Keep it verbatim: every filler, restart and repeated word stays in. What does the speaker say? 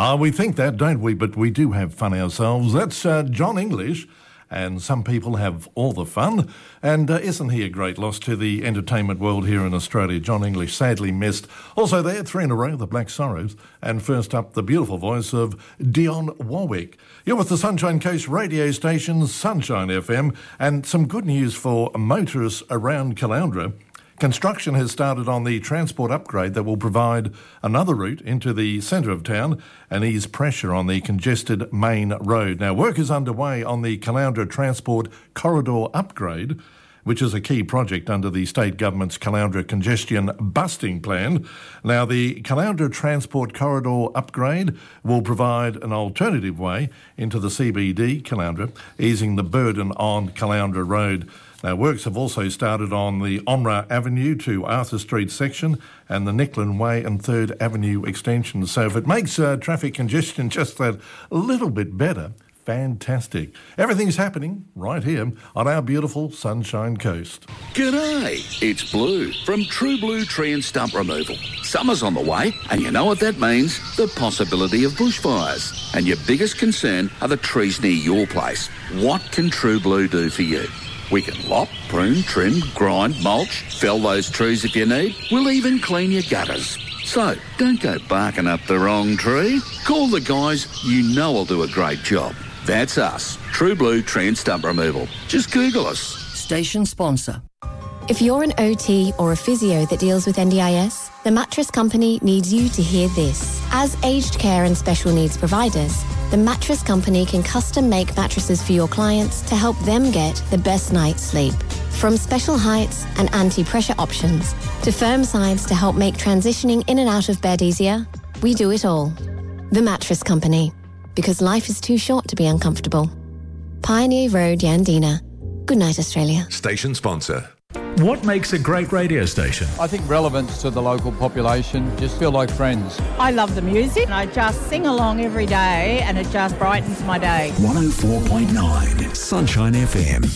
Ah, we think that, don't we? But we do have fun ourselves. That's uh, John English, and some people have all the fun. And uh, isn't he a great loss to the entertainment world here in Australia? John English sadly missed. Also there, three in a row, the Black Sorrows. And first up, the beautiful voice of Dionne Warwick. You're with the Sunshine Coast radio station, Sunshine F M, and some good news for motorists around Caloundra. Construction has started on the transport upgrade that will provide another route into the centre of town and ease pressure on the congested main road. Now, work is underway on the Caloundra Transport Corridor Upgrade, which is a key project under the state government's Caloundra Congestion Busting Plan. Now, the Caloundra Transport Corridor Upgrade will provide an alternative way into the C B D, Caloundra, easing the burden on Caloundra Road. Now, works have also started on the Omra Avenue to Arthur Street section and the Nicklin Way and third Avenue extension. So if it makes uh, traffic congestion just that little bit better, fantastic. Everything's happening right here on our beautiful Sunshine Coast. G'day, it's Blue from True Blue Tree and Stump Removal. Summer's on the way, and you know what that means? The possibility of bushfires. And your biggest concern are the trees near your place. What can True Blue do for you? We can lop, prune, trim, grind, mulch, fell those trees if you need. We'll even clean your gutters. So, don't go barking up the wrong tree. Call the guys you know will do a great job. That's us, True Blue Tree and Stump Removal. Just Google us. Station sponsor. If you're an O T or a physio that deals with N D I S, the Mattress Company needs you to hear this. As aged care and special needs providers, the Mattress Company can custom make mattresses for your clients to help them get the best night's sleep. From special heights and anti-pressure options to firm sides to help make transitioning in and out of bed easier, we do it all. The Mattress Company. Because life is too short to be uncomfortable. Pioneer Road, Yandina. Good night, Australia. Station sponsor. What makes a great radio station? I think relevance to the local population, just feel like friends. I love the music and I just sing along every day and it just brightens my day. one oh four point nine Sunshine F M.